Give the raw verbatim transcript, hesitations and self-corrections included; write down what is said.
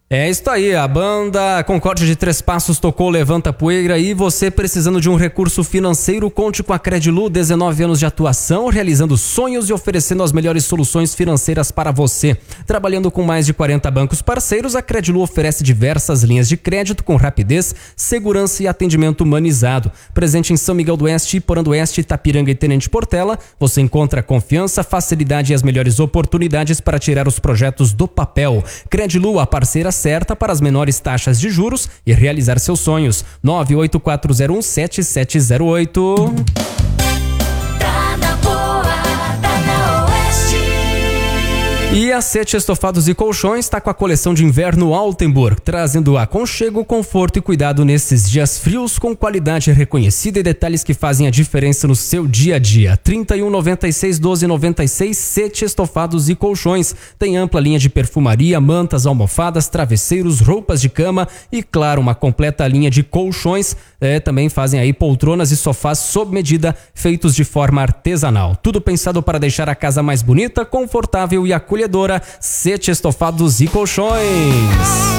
É isso aí, a banda Concórdia de Três Passos tocou Levanta Poeira e você precisando de um recurso financeiro, conte com a Credilu, dezenove anos de atuação, realizando sonhos e oferecendo as melhores soluções financeiras para você. Trabalhando com mais de quarenta bancos parceiros, a Credilu oferece diversas linhas de crédito com rapidez, segurança e atendimento humanizado. Presente em São Miguel do Oeste, Iporã do Oeste, Itapiranga e Tenente Portela, você encontra confiança, facilidade e as melhores oportunidades para tirar os projetos do papel. Credilu, a parceira certa para as menores taxas de juros e realizar seus sonhos. nove oito quatro zero um sete sete zero oito. Tá na boa, tá na Oeste. E a Sete Estofados e Colchões está com a coleção de inverno Altenburg, trazendo aconchego, conforto e cuidado nesses dias frios, com qualidade reconhecida e detalhes que fazem a diferença no seu dia a dia. trinta e um, noventa e seis, doze, noventa e seis, Sete Estofados e Colchões. Tem ampla linha de perfumaria, mantas, almofadas, travesseiros, roupas de cama e, claro, uma completa linha de colchões. É, também fazem aí poltronas e sofás sob medida, feitos de forma artesanal. Tudo pensado para deixar a casa mais bonita, confortável e acolhedora. Sete Estofados e Colchões.